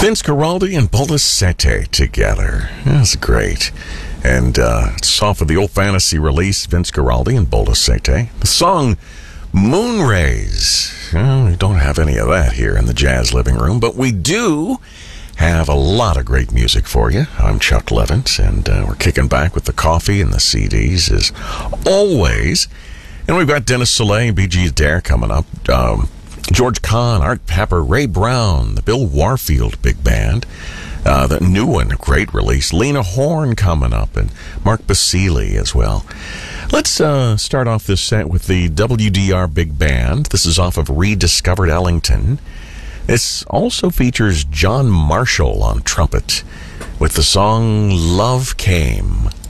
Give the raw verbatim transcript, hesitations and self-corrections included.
Vince Guaraldi and Bola Sete together. That's great. And uh, it's off of the Old Fantasy release, Vince Guaraldi and Bola Sete. The song Moonrays. Well, we don't have any of that here in the Jazz Living Room, but we do have a lot of great music for you. I'm Chuck Levins, and uh, we're kicking back with the coffee and the C Ds as always. And we've got Dennis Soleil, Bee Gees Dare coming up. Um, George Kahn, Art Pepper, Ray Brown, the Bill Warfield Big Band. Uh, the new one, great release. Lena Horne coming up, and Mark Basile as well. Let's uh, start off this set with the W D R Big Band. This is off of Rediscovered Ellington. This also features John Marshall on trumpet with the song Love Came.